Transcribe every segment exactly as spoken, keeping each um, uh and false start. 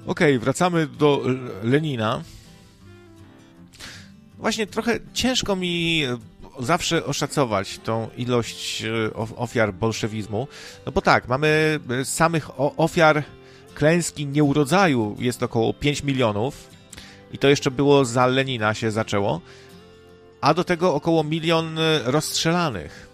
Okej, okay, wracamy do Lenina. Właśnie trochę ciężko mi zawsze oszacować tą ilość ofiar bolszewizmu, no bo tak, mamy samych ofiar klęski nieurodzaju jest około pięć milionów i to jeszcze było za Lenina się zaczęło, a do tego około milion rozstrzelanych.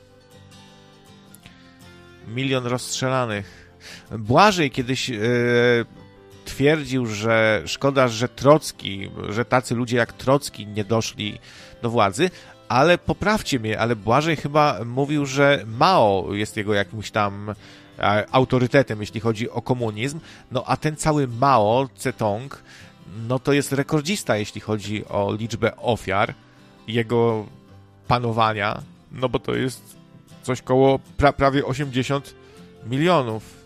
Milion rozstrzelanych. Błażej kiedyś yy, twierdził, że szkoda, że Trocki, że tacy ludzie jak Trocki nie doszli do władzy, ale poprawcie mnie, ale Błażej chyba mówił, że Mao jest jego jakimś tam e, autorytetem, jeśli chodzi o komunizm, no a ten cały Mao Zedong, no to jest rekordzista, jeśli chodzi o liczbę ofiar jego panowania, no bo to jest coś koło pra- prawie osiemdziesiąt milionów.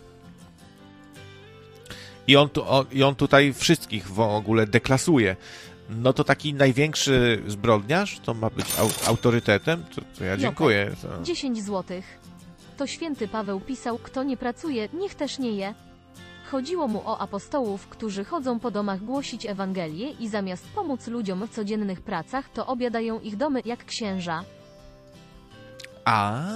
I on, tu, on, I on tutaj wszystkich w ogóle deklasuje. No to taki największy zbrodniarz, to ma być au, autorytetem, to, to ja dziękuję. To... dziesięć złotych. To święty Paweł pisał, kto nie pracuje, niech też nie je. Chodziło mu o apostołów, którzy chodzą po domach głosić Ewangelię i zamiast pomóc ludziom w codziennych pracach, to obiadają ich domy jak księża. A,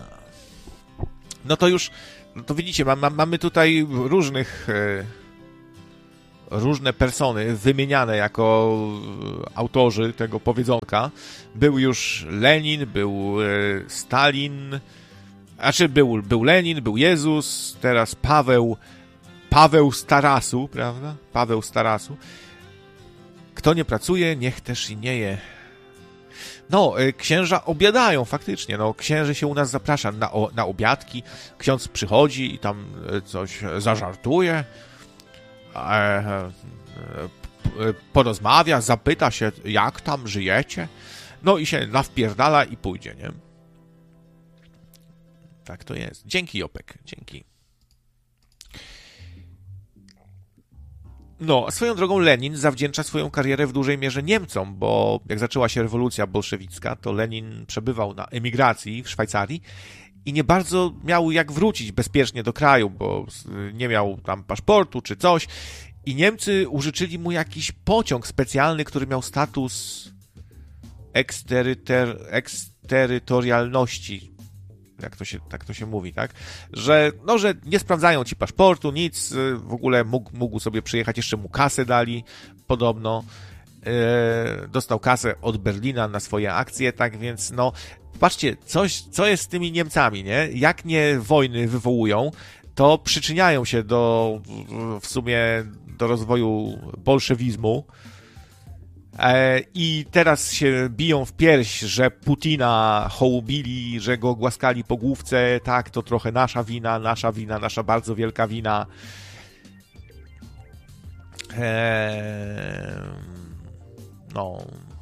no to już, no to widzicie, ma, ma, mamy tutaj różnych, e, różne persony wymieniane jako autorzy tego powiedzonka. Był już Lenin, był e, Stalin, znaczy był, był Lenin, był Jezus, teraz Paweł, Paweł z Tarasu, prawda? Paweł z Tarasu. Kto nie pracuje, niech też i nie je. No, księża obiadają faktycznie, no, księży się u nas zaprasza na, o, na obiadki, ksiądz przychodzi i tam coś zażartuje, e, e, porozmawia, zapyta się, jak tam żyjecie, no i się nawpierdala i pójdzie, nie? Tak to jest. Dzięki, Jopek, dzięki. No, swoją drogą Lenin zawdzięcza swoją karierę w dużej mierze Niemcom, bo jak zaczęła się rewolucja bolszewicka, to Lenin przebywał na emigracji w Szwajcarii i nie bardzo miał jak wrócić bezpiecznie do kraju, bo nie miał tam paszportu czy coś i Niemcy użyczyli mu jakiś pociąg specjalny, który miał status eksteryter, eksterytorialności. Jak to się, tak to się mówi, tak? Że, no, że nie sprawdzają ci paszportu, nic, w ogóle mógł, mógł sobie przyjechać, jeszcze mu kasę dali, podobno. Yy, dostał kasę od Berlina na swoje akcje, tak więc, no, patrzcie, coś, co jest z tymi Niemcami, nie? Jak nie wojny wywołują, to przyczyniają się do, w sumie, do rozwoju bolszewizmu. I teraz się biją w pierś, że Putina hołubili, że go głaskali po główce. Tak, to trochę nasza wina, nasza wina, nasza bardzo wielka wina. Eee, no.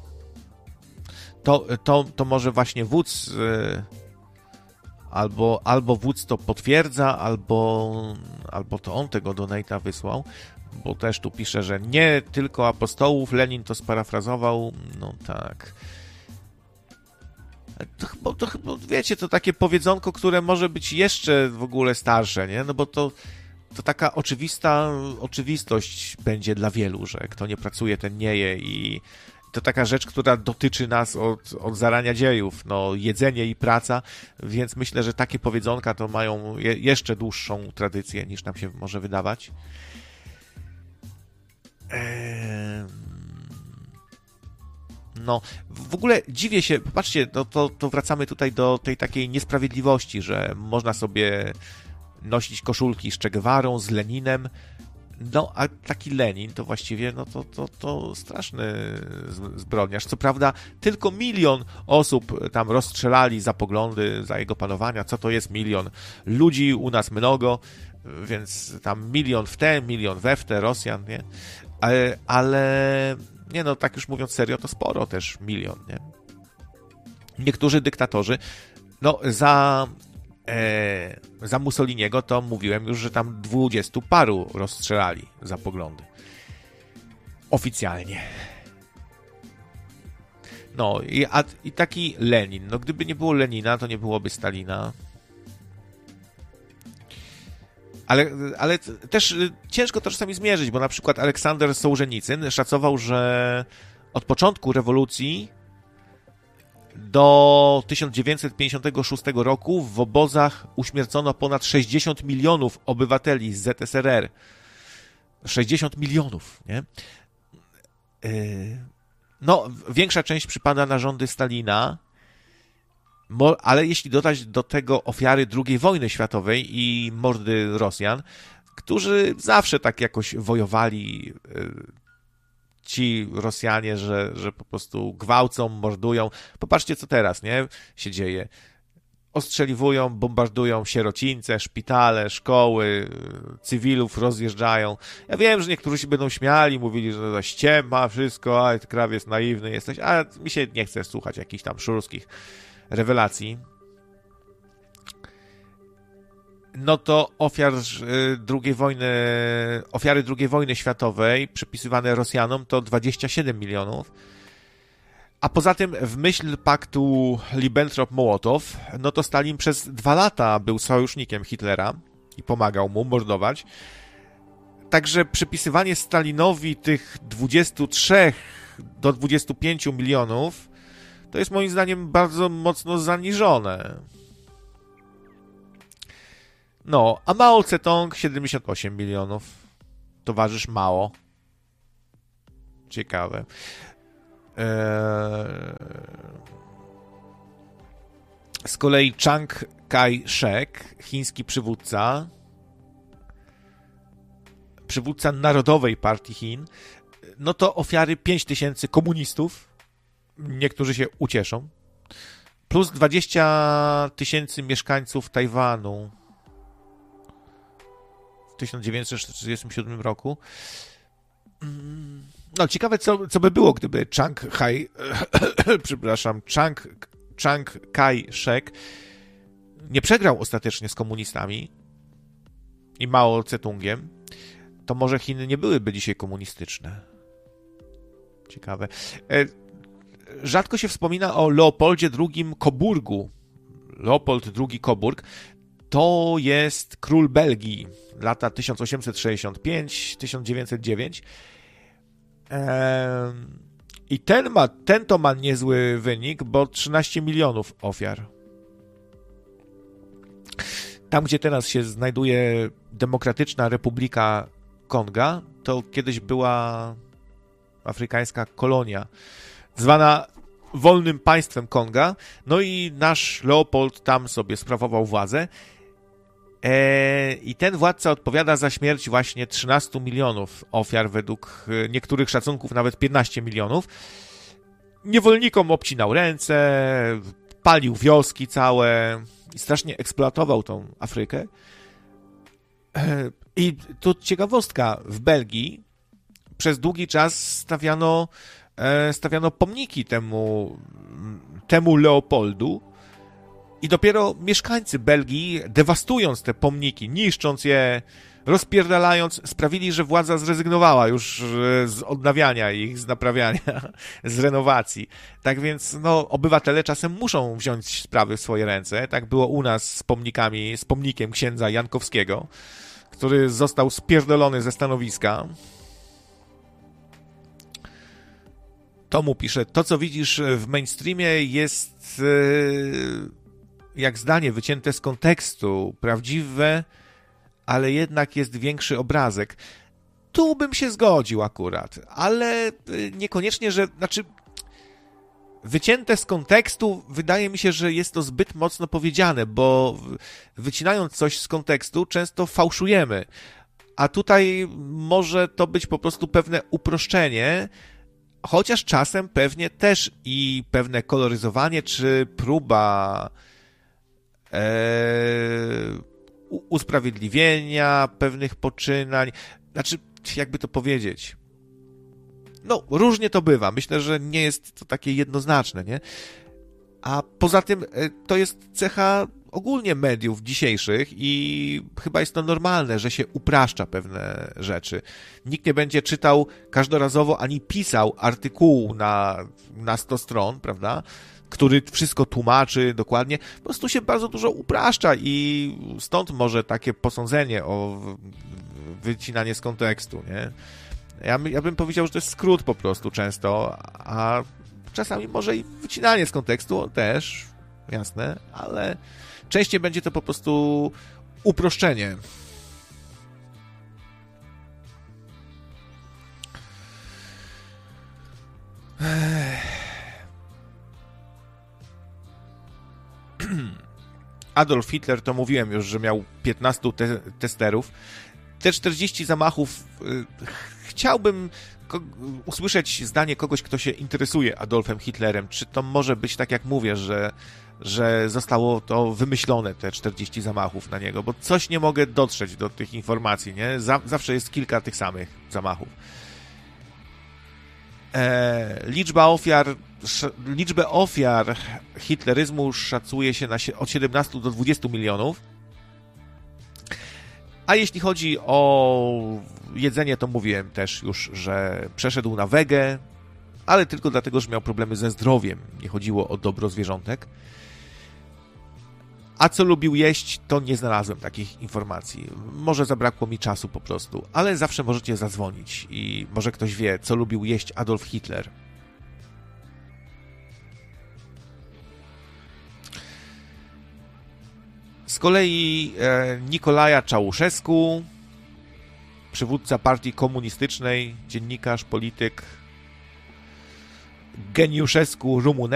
To, to, to może właśnie wódz e, albo, albo wódz to potwierdza, albo, albo to on tego donate'a wysłał. Bo też tu pisze, że nie tylko apostołów, Lenin to sparafrazował, no tak. To chyba, to chyba, wiecie, to takie powiedzonko, które może być jeszcze w ogóle starsze, nie? No bo to, to taka oczywista oczywistość będzie dla wielu, że kto nie pracuje, ten nie je i to taka rzecz, która dotyczy nas od, od zarania dziejów, no jedzenie i praca, więc myślę, że takie powiedzonka to mają je, jeszcze dłuższą tradycję niż nam się może wydawać. No, w ogóle dziwię się, popatrzcie, no to, to wracamy tutaj do tej takiej niesprawiedliwości, że można sobie nosić koszulki z Che Guevarą, z Leninem, no a taki Lenin to właściwie, no to, to, to straszny zbrodniarz. Co prawda tylko milion osób tam rozstrzelali za poglądy, za jego panowania. Co to jest milion? Ludzi u nas mnogo, więc tam milion w te, milion we w te, Rosjan, nie? Ale, ale nie no, tak już mówiąc serio, to sporo też milion, nie? Niektórzy dyktatorzy, no za, e, za Mussoliniego to mówiłem już, że tam dwudziestu paru rozstrzelali za poglądy. Oficjalnie. No i, a, i taki Lenin, no gdyby nie było Lenina, to nie byłoby Stalina. Ale, ale też ciężko to czasami zmierzyć, bo na przykład Aleksander Sołżenicyn szacował, że od początku rewolucji do tysiąc dziewięćset pięćdziesiątego szóstego roku w obozach uśmiercono ponad sześćdziesiąt milionów obywateli z Z S R R. sześćdziesiąt milionów, nie? No, większa część przypada na rządy Stalina, ale jeśli dodać do tego ofiary drugiej wojny światowej i mordy Rosjan, którzy zawsze tak jakoś wojowali, ci Rosjanie, że, że po prostu gwałcą, mordują. Popatrzcie, co teraz, nie? Się dzieje. Ostrzeliwują, bombardują sierocińce, szpitale, szkoły, cywilów rozjeżdżają. Ja wiem, że niektórzy się będą śmiali, mówili, że to ściema, wszystko, a ty krawiec naiwny jesteś, a mi się nie chce słuchać jakichś tam szurskich rewelacji. No to ofiar drugiej wojny, ofiary drugiej wojny światowej przypisywane Rosjanom to dwadzieścia siedem milionów. A poza tym w myśl paktu Ribbentrop-Mołotow, no to Stalin przez dwa lata był sojusznikiem Hitlera i pomagał mu mordować. Także przypisywanie Stalinowi tych dwudziestu trzech do dwudziestu pięciu milionów to jest moim zdaniem bardzo mocno zaniżone. No, a Mao Tse-tung siedemdziesiąt osiem milionów. Towarzysz Mao. Ciekawe. Eee... Z kolei Chiang Kai-shek, chiński przywódca, przywódca Narodowej Partii Chin, no to ofiary pięć tysięcy komunistów, niektórzy się ucieszą, plus dwadzieścia tysięcy mieszkańców Tajwanu w tysiąc dziewięćset czterdziestym siódmym roku. No, ciekawe, co, co by było, gdyby Chiang Kai, przepraszam, Chiang, Chiang Kai-shek nie przegrał ostatecznie z komunistami i Mao Tse-tungiem, to może Chiny nie byłyby dzisiaj komunistyczne. Ciekawe. Rzadko się wspomina o Leopoldzie drugim Coburgu. Leopold drugi Coburg to jest król Belgii, lata tysiąc osiemset sześćdziesiąt pięć do tysiąc dziewięćset dziewięć. I ten, ma, ten to ma niezły wynik, bo trzynaście milionów ofiar. Tam, gdzie teraz się znajduje Demokratyczna Republika Konga, to kiedyś była afrykańska kolonia, zwana Wolnym Państwem Konga. No i nasz Leopold tam sobie sprawował władzę. I ten władca odpowiada za śmierć właśnie trzynastu milionów ofiar, według niektórych szacunków nawet piętnaście milionów. Niewolnikom obcinał ręce, palił wioski całe i strasznie eksploatował tą Afrykę. I tu ciekawostka, w Belgii przez długi czas stawiano, stawiano pomniki temu, temu Leopoldu. I dopiero mieszkańcy Belgii, dewastując te pomniki, niszcząc je, rozpierdalając, sprawili, że władza zrezygnowała już z odnawiania ich, z naprawiania, z renowacji. Tak więc, no, obywatele czasem muszą wziąć sprawy w swoje ręce. Tak było u nas z pomnikami, z pomnikiem księdza Jankowskiego, który został spierdolony ze stanowiska. Tomu pisze, to co widzisz w mainstreamie jest... Yy... jak zdanie wycięte z kontekstu, prawdziwe, ale jednak jest większy obrazek. Tu bym się zgodził akurat, ale niekoniecznie, że... Znaczy, wycięte z kontekstu, wydaje mi się, że jest to zbyt mocno powiedziane, bo wycinając coś z kontekstu, często fałszujemy. A tutaj może to być po prostu pewne uproszczenie, chociaż czasem pewnie też i pewne koloryzowanie, czy próba usprawiedliwienia pewnych poczynań. Znaczy, jakby to powiedzieć, no, różnie to bywa. Myślę, że nie jest to takie jednoznaczne, nie? A poza tym to jest cecha ogólnie mediów dzisiejszych i chyba jest to normalne, że się upraszcza pewne rzeczy. Nikt nie będzie czytał każdorazowo ani pisał artykułu na, na sto stron, prawda? który wszystko tłumaczy dokładnie, po prostu się bardzo dużo upraszcza i stąd może takie posądzenie o wycinanie z kontekstu, nie? Ja, ja bym powiedział, że to jest skrót po prostu często, a czasami może i wycinanie z kontekstu też, jasne, ale częściej będzie to po prostu uproszczenie. Adolf Hitler, to mówiłem już, że miał piętnastu te- testerów. Te czterdzieści zamachów, y, chciałbym ko- usłyszeć zdanie kogoś, kto się interesuje Adolfem Hitlerem. Czy to może być tak, jak mówię, że, że zostało to wymyślone, te czterdzieści zamachów na niego, bo coś nie mogę dotrzeć do tych informacji, nie? Za- zawsze jest kilka tych samych zamachów. E, liczba ofiar, sz, liczbę ofiar hitleryzmu szacuje się na sie, od siedemnastu do dwudziestu milionów. A jeśli chodzi o jedzenie, to mówiłem też już, że przeszedł na wegę, ale tylko dlatego, że miał problemy ze zdrowiem. Nie chodziło o dobro zwierzątek. A co lubił jeść, to nie znalazłem takich informacji. Może zabrakło mi czasu po prostu, ale zawsze możecie zadzwonić i może ktoś wie, co lubił jeść Adolf Hitler. Z kolei e, Nikolaja Czałszewsku, przywódca partii komunistycznej, dziennikarz, polityk, geniuszesku Rumunek,